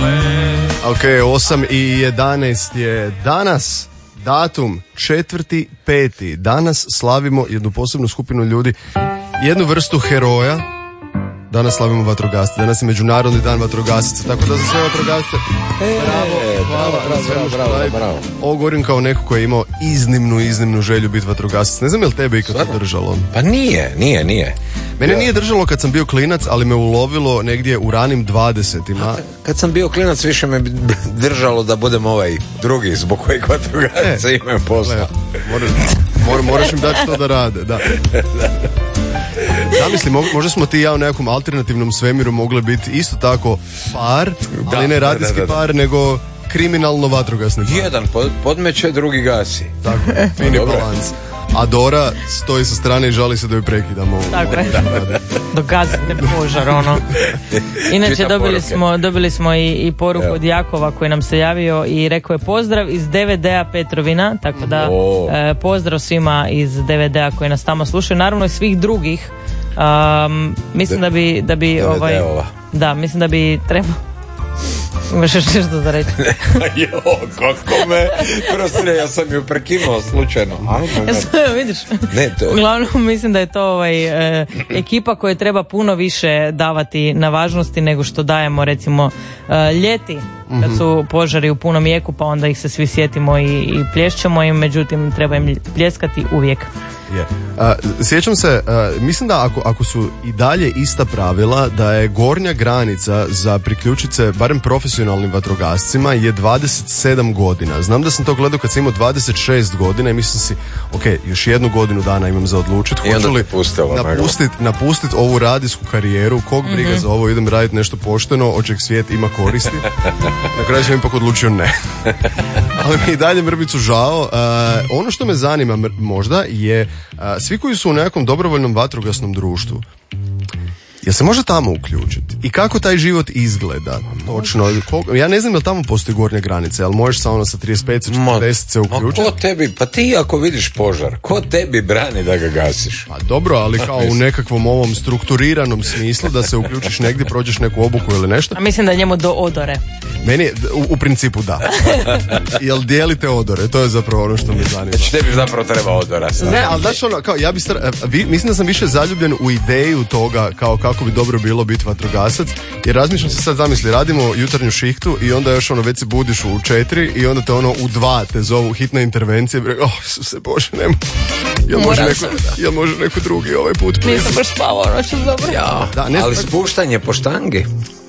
Ok, 8:11 je danas datum 4.5. Danas slavimo jednu posebnu skupinu ljudi, jednu vrstu heroja. Danas slavimo vatrogasce. Danas je Međunarodni dan vatrogasaca, tako da za sve vatrogasce bravo. Ovo govorim kao neko koji je imao iznimnu želju biti vatrogasac. Ne znam je li tebe ikad to držalo? Pa nije. Mene nije držalo kad sam bio klinac, ali me ulovilo negdje u ranim 20-ima. Kad sam bio klinac više me držalo da budem ovaj drugi zbog kojeg vatrogasca imaju posla. Moraš im dati što da rade, da. Zamisli, možda smo ti i ja u nekakvom alternativnom svemiru mogli biti isto tako par, ali ne radijski par, nego kriminalno vatrogasni par. Jedan podmeće, drugi gasi. Tako, fini balans. A Dora stoji sa strane i žali se da joj prekidamo. Tako je. Dogazite požar, ono. Inače, dobili smo i poruku od Jakova koji nam se javio i rekao je pozdrav iz DVD-a Petrovina, tako da pozdrav svima iz DVD-a koji nas tamo slušaju, naravno i svih drugih. Mislim da bi mislim da bi trebao. Imaš još nešto za reći? Kako me prostire, ja sam ju prekinuo slučajno. Vidiš? Uglavnom mislim da je to ekipa koja treba puno više davati na važnosti nego što dajemo recimo ljeti kad su požari u punom jeku, pa onda ih se svi sjetimo i plješćemo im, međutim treba im pljeskati uvijek. Sjećam se, mislim da ako su i dalje ista pravila, da je gornja granica za priključit se barem profesionalnim vatrogascima je 27 godina. Znam da sam to gledao kad sam imao 26 godina i mislim si, ok, još jednu godinu dana imam za odlučiti, hoću li napustit ovu radijsku karijeru, kog briga za ovo, idem raditi nešto pošteno, od čeg svijet ima koristi. Na kraju sam ipak odlučio ne. Ali mi i dalje mrvicu žao. Ono što me zanima možda je svi koji su u nekom dobrovoljnom vatrogasnom društvu, jel se može tamo uključiti? I kako taj život izgleda? Točno. Ja ne znam jel tamo postoji gornja granica, jel možeš sa 35-40 se uključiti? Ko tebi, pa ti ako vidiš požar, ko tebi brani da ga gasiš? Pa dobro, ali kao u nekakvom ovom strukturiranom smislu da se uključiš negdje, prođeš neku obuku ili nešto. A mislim da njemu do odore. Meni u principu da. Jel dijelite odore? To je zapravo ono što me zanima. Znači tebi zapravo treba odora. Ne, ali znaš ono, kao ja mislim da sam više zaljubljen u ideju toga kao kako bi dobro bilo biti vatrogasac, jer razmišljam se sad, zamisli, radimo jutarnju šihtu i onda još već se budiš u 4 i onda te u 2 te zovu hitne intervencije, Isuse Bože, nema. Jel može neko drugi ovaj put? Nisam baš spavao noću dobro. Ja, ali spuštanje po štangi.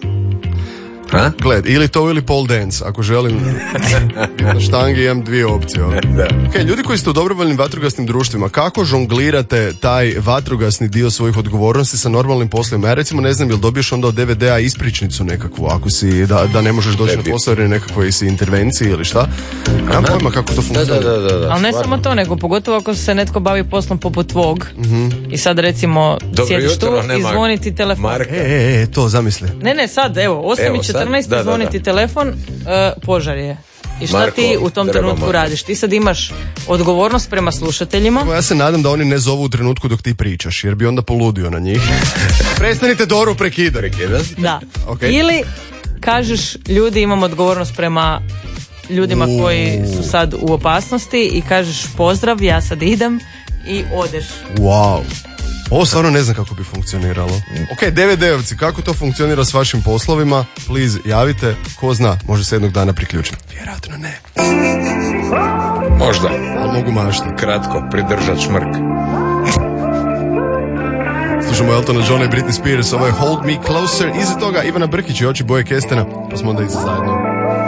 Gled, ili to ili pole dance, ako želim na štangi imam dvije opcije. Okay, ljudi koji ste u dobrovoljnim vatrogasnim društvima, kako žonglirate taj vatrogasni dio svojih odgovornosti sa normalnim poslovima? Ja recimo ne znam, jel dobiješ onda od DVD-a ispričnicu nekakvu, ako si da ne možeš doći na posao ili nekakvoj si intervenciji ili šta? Nemam pojma kako to funkcionira. Ali ne samo to, nego pogotovo ako se netko bavi poslom poput tvog i sad recimo sjediš tu i zvoni ti telefon. To zamisli. Ne, sad, evo, 8:14 zvoni ti telefon, požar je. I šta ti u tom trenutku radiš? Ti sad imaš odgovornost prema slušateljima. Ja se nadam da oni ne zovu u trenutku dok ti pričaš, jer bi onda poludio na njih. Prestanite Doru prekidati. Da. Okay. Ili kažeš, ljudi, imam odgovornost prema ljudima koji su sad u opasnosti i kažeš pozdrav, ja sad idem i odeš. Wow. Ovo stvarno ne znam kako bi funkcioniralo. Ok, DVD-ovci, kako to funkcionira s vašim poslovima? Please, javite. Ko zna, može se jednog dana priključiti. Vjerojatno ne. Možda. Ali mogu mašti. Kratko, pridržat šmrk. Slušamo Eltona Johna i Britney Spears. Ovo je Hold Me Closer. Iza toga Ivana Brkić i Oči boje Kestena. Pa smo onda iza zajedno.